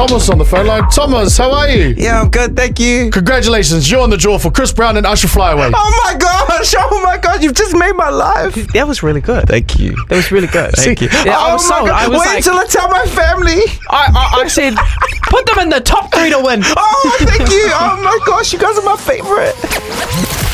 Thomas on the phone line. Thomas, how are you? Yeah, I'm good, thank you. Congratulations, you're on the draw for Chris Brown and Usher Flyaway. Oh my gosh, you've just made my life. That was really good. Thank you. That was really good. Thank you. Yeah, I was sold. I was Wait like, until I tell my family. I said, put them in the top 3 to win. Oh, thank you. Oh my gosh, you guys are my favorite.